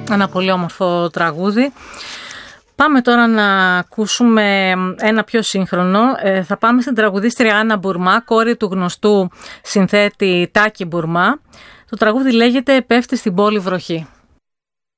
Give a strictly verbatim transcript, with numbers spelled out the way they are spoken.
Ένα πολύ όμορφο τραγούδι. Πάμε τώρα να ακούσουμε ένα πιο σύγχρονο. Ε, θα πάμε στην τραγουδίστρια Άννα Μπουρμά, κόρη του γνωστού συνθέτη Τάκη Μπουρμά. Το τραγούδι λέγεται «Πέφτει στην πόλη βροχή».